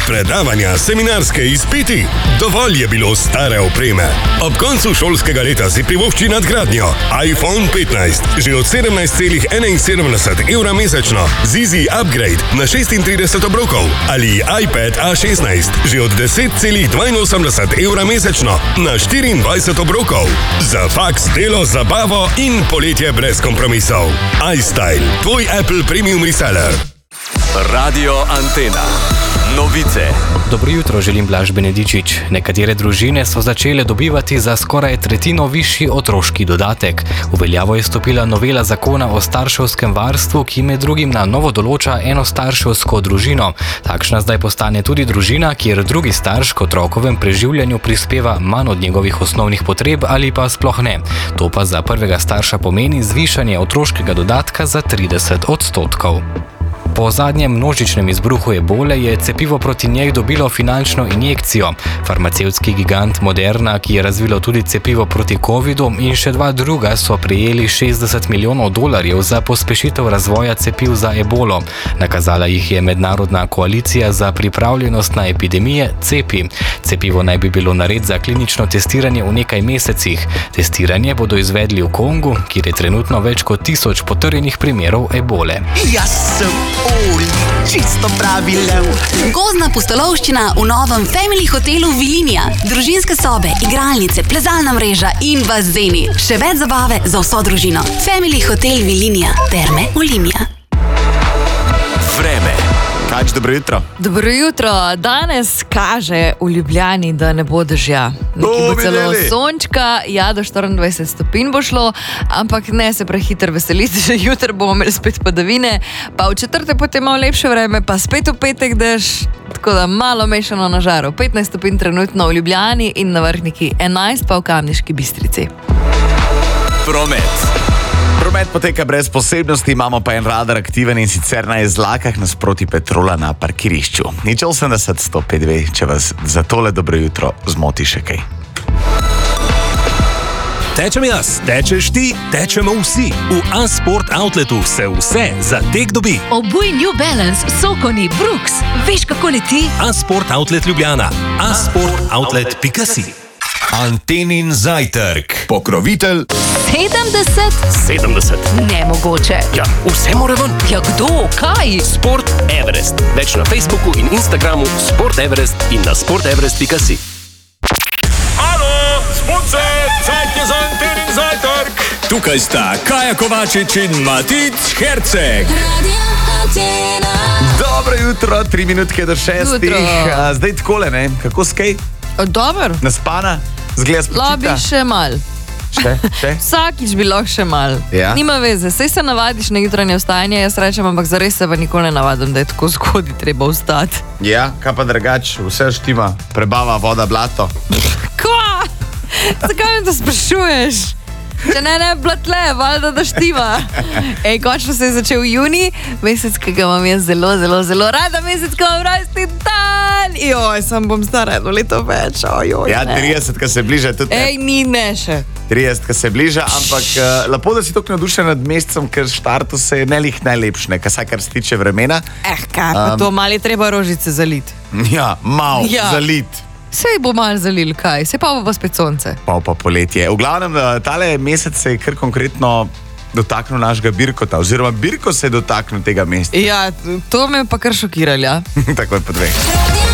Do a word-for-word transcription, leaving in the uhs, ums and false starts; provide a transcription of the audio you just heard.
Predavanja, seminarske, izpiti. Dovolj je bilo stare opreme. Ob koncu šolskega leta si privošči nadgradnjo. iPhone petnajst, že od sedemnajst celih enainsedemdeset evra mesečno. Z Easy Upgrade na šestintrideset obrokov. Ali iPad A šestnajst, že od deset celih dvainosemdeset evra mesečno na štiriindvajset obrokov. Za faks, delo, zabavo in poletje brez kompromisov. iStyle, tvoj Apple Premium Reseller. Radio Antena. Novice. Dobro jutro, želim Blaž Benedičič. Nekatere družine so začele dobivati za skoraj tretjino višji otroški dodatek. V veljavo je stopila novela zakona o starševskem varstvu, ki med drugim na novo določa enostarševsko družino. Takšna zdaj postane tudi družina, kjer drugi starš k otrokovem preživljanju prispeva manj od njegovih osnovnih potreb ali pa sploh ne. To pa za prvega starša pomeni zvišanje otroškega dodatka za trideset odstotkov. Po zadnjem množičnem izbruhu ebole je cepivo proti njej dobilo finančno injekcijo. Farmacevtski gigant Moderna, ki je razvilo tudi cepivo proti covidu, in še dva druga so prejeli šestdeset milijonov dolarjev za pospešitev razvoja cepiv za ebolo. Nakazala jih je mednarodna koalicija za pripravljenost na epidemije Cepi. Cepivo naj bi bilo nared za klinično testiranje v nekaj mesecih. Testiranje bodo izvedli v Kongu, kjer je trenutno več kot tisoč potrjenih primerov ebole. Jaz sem Oli, čisto pravi lev. Gozdna pustolovščina v novem Family hotelu Vilinija. Družinske sobe, igralnice, plezalna mreža in bazeni. Še več zabave za vso družino. Family hotel Vilinija. Terme Olimia. Vreme. Kač, dobro jutro. Dobro jutro. Danes kaže v Ljubljani, da ne bo dežja. Nekaj bo celo sončka, ja, do štiriindvajset stopinj bo šlo, ampak ne se prehiter veseliti, že jutro bomo imeli spet padavine, pa v četrtek potem malo lepše vreme, pa spet v petek dež, tako da malo mešano na žaru. petnajst stopinj trenutno v Ljubljani in na Vrhniki, enajst pa v Kamniški Bistrici. Promet. Promet poteka brez posebnosti, imamo pa en radar aktiven in sicer na Izlakah nasproti Petrola na parkirišču. Nič osemdeset sto pet dve, če vas za tole dobro jutro zmoti še kaj. Tečem jaz, tečeš ti, tečemo vsi. V A-Sport Outletu se vse za tek dobi. Obuj New Balance, Sokoni, Brooks. Veš, kako leti? A-Sport Outlet Ljubljana. a sport outlet pika si. Antenin zajtrk. Pokrovitelj sedemdeset? sedemdeset. Nemogoče. Ja, vse mora ven. Ja, kdo? Kaj? Sport Everest. Več na Facebooku in Instagramu Sport Everest in na sport everest pika si. Alo, spunce, cajt je za Antenin zajtrk. Tukaj sta Kaja Kovačič in Matic Herceg. Dobro jutro, tri minutke do šestih. Jutro. Zdaj takole, ne? Kako skaj? Dobar. Naspana? Zgleda spočita? Labi še mal. Še? Še? Vsakič bi lahko še mal. Ja. Nima veze, sej se navadiš na jutranje vstajanje, jaz rečem, ampak zares se pa nikoli ne navadim, da je tako zgodaj treba vstati. Ja, kaj pa drugač, vse štima, prebava, voda, blato. Kva? Zakaj me to sprašuješ? Če ne, ne, blatle, valjda da štima. Ej, končno se je začel juni, mesec, ki ga imam jaz zelo, zelo, zelo rada, mesec, ki imam rojstni dan. Joj, sam bom stara eno leto več, ojoj, Ja, ne. trideset, ki se bliža tudi. Ej, ni ne še. trideset, ki se bliža, ampak uh, lepo, da si tako navdušen nad mesecem, ker štartu se je nelih najlepšne, kaj kar se tiče vremena. Eh, kaj pa Um, to, malo je treba rožice zaliti. Ja, mal, Ja. zalit. Sej bo malo zalil, kaj, sej pa bo pa spet sonce. Pa pa poletje. V glavnem, eh, tale mesec se je kar konkretno dotaknil našega Birkota, oziroma Birko se je dotaknil tega meseca. Ja, to me je pa kar šokiralo, ja. Tako je po dveh.